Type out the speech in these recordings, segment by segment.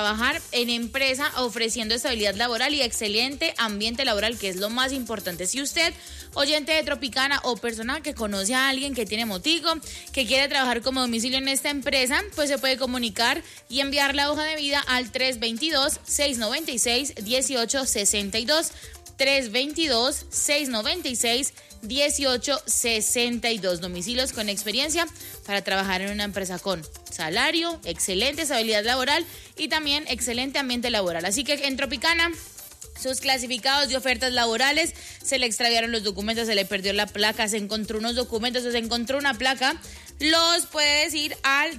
trabajar en empresa ofreciendo estabilidad laboral y excelente ambiente laboral, que es lo más importante. Si usted, oyente de Tropicana o persona que conoce a alguien que tiene motico, que quiere trabajar como domicilio en esta empresa, pues se puede comunicar y enviar la hoja de vida al 322-696-1862. 322-696-1862. Domicilios con experiencia para trabajar en una empresa con salario, excelente estabilidad laboral y también excelente ambiente laboral. Así que en Tropicana, sus clasificados de ofertas laborales, se le extraviaron los documentos, se le perdió la placa, se encontró unos documentos o se encontró una placa, los puede decir al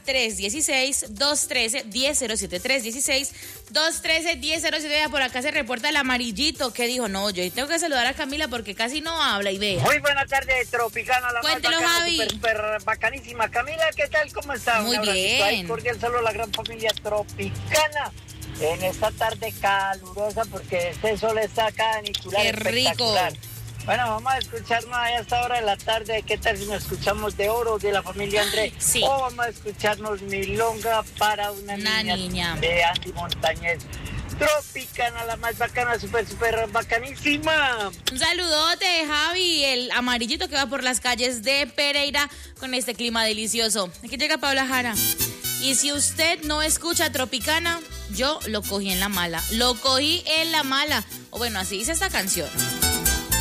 316-213-1007, 316-213-1007. Por acá se reporta el amarillito que dijo, no, yo tengo que saludar a Camila porque casi no habla y vea. Muy buena tarde, Tropicana, la Cuéntelo, más bacana, Javi. super bacanísima. Camila, ¿qué tal? ¿Cómo está? Muy Un abracito bien. ahí, cordial saludo a la gran familia Tropicana. En esta tarde calurosa porque este sol está acá en Iturá. ¡Qué rico! Bueno, vamos a escucharnos a esta hora de la tarde. ¿Qué tal si nos escuchamos de Oro de la familia André? Sí. O vamos a escucharnos Milonga para una niña de Andy Montañez. Tropicana, la más bacana, súper bacanísima. Un saludote, Javi, el amarillito que va por las calles de Pereira con este clima delicioso. Aquí llega Paula Jara. Y si usted no escucha Tropicana, yo lo cogí en la mala. Lo cogí en la mala. O bueno, así dice esta canción.